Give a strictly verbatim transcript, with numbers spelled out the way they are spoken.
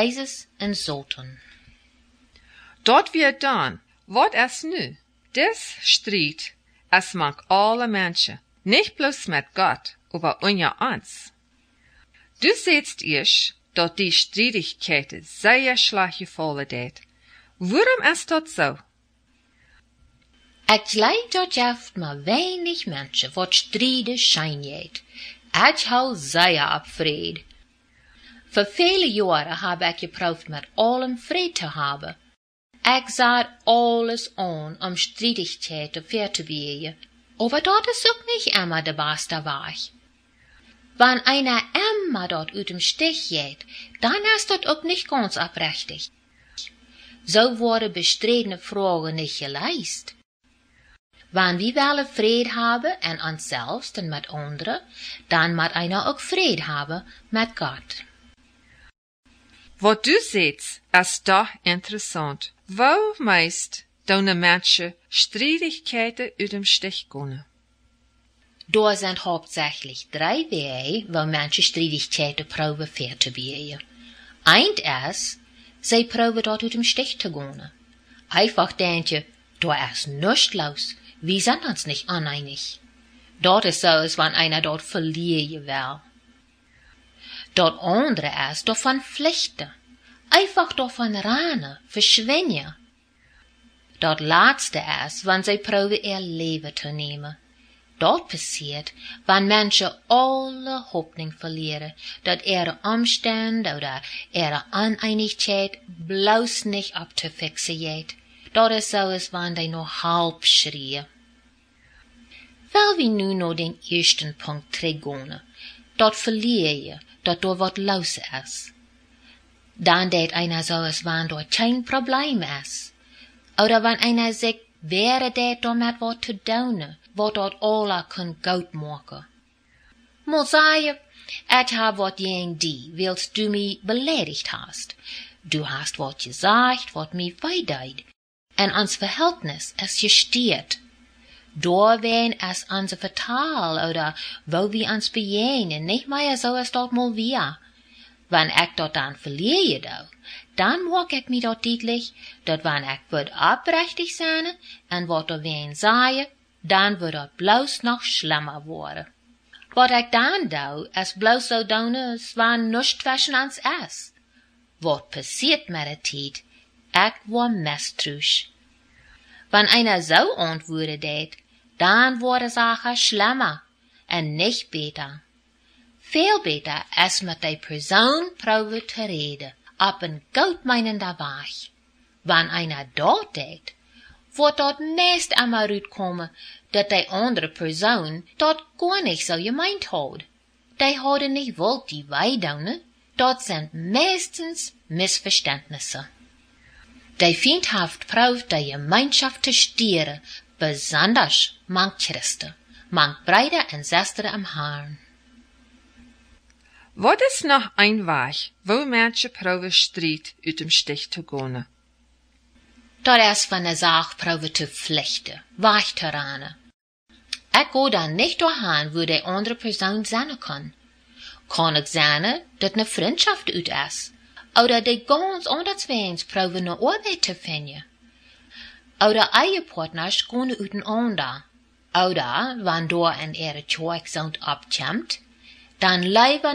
ISIS en Sultan. Dort wird dan, wat es nu, des strijd, es mag alle Menschen, nicht bloß mit Gott, aber unter uns. Du sehtst ich, dat die Streitigkeiten sehr slaggevallen deed. Waarom is dat zo? Ik geloof dat jeft maar weinig mensen wat strijden schijnjeet. Ik hou zeer op vrede. Voor vele jaren heb ik geproefd met allem vrede te hebben. Ik zat alles aan om streitigkeiten ver te bieden, aber dat is ook niet immer de beste weg. Wenn einer immer dort uit dem Stich geht, dann ist das auch nicht ganz aufrichtig. So worden bestredene Fragen nicht geleist. Wenn wir wollen Frieden haben in uns selbst und mit anderen, dann muss einer auch Frieden haben mit Gott. Wat du seht, ist doch interessant. Wo meist deine Menschen Streitigkeiten uit dem Stich gehen? Da sind hauptsächlich drei Wege, wo Menschen Streitigkeiten proben fair zu bieten. Eint ist, sie proben dort aus dem Stich zu gehen. Einfach denken, da ist nichts los, wir sind uns nicht uneinig. Dort ist so, als wenn einer dort verlieren will. Dort andere ist davon Pflichten, einfach davon Rane, verschwinden. Dort letzte ist, wenn sie proben ihr Leben zu nehmen. Dat passiert, wenn Menschen alle Hoffnung verlieren, dat ihre Umstände oder ihre Uneinigkeit bloß nicht abzufixen geht. Dat ist so, als wenn die nur halb schreien. Weil wir nun noch den ersten Punkt zurückgehen, dat verlieren, dat da wat los ist. Dann deed einer so, als wenn dort kein Problem ist. Oder wenn einer sagt, wäre det damit wat zu tun, wat dat alle kan goud maken. Moet zeggen, ik heb wat jen die, wilst du mich beledigt hast. Du hast wat gesagt, wat mich wehdeed. En ons Verhältnis is gesteerd. Door wen es onze vertaal, oder wo wir uns bejenen, nicht mehr so ist dat mal wir. Wenn ich dat dann verliere, do, dann mag ich mir dat deutlich, dat wenn ich wird abrechtig sein, en wat er wen sage, dann wird het bloß noch schlimmer worden. Wat ik dan doe, is bloß so doen is, wann nichts zwischen uns ist. Wat passiert mit der Zeit? Ich war misstrauisch. Wenn einer so antworten deed, dann wurde Sache schlimmer und nicht besser. Viel besser ist mit der Person proben zu reden, ab ein goudmeinender Weg. Wenn einer dort deed, wordt dat meest einmal uitkomen dat die andere Person dat gar nicht so gemeint hat. Die hadden nicht wollt die wij doen, dat sind meestens Missverständnisse. Die Feindschaft braucht die Gemeinschaft zu stieren, besonders manch Christen, manch Brüder und Schwestern am Herrn. Wat is nog een weg, wo Menschen proben Streit uit dem Stich zu gehen? Dat is van de zaak proben te vlechten, weg te rennen. Ik ga dan niet doorheen wo die andere persoon zijn kan. Kan ik zijn dat ne vriendschaft uit is, oder die ganz andersweens proben ne arbeid te vinden. Oder eigen partners gaan uit een ander. Oder, wenn door een ihre Zeugsound abkommt, dann leiben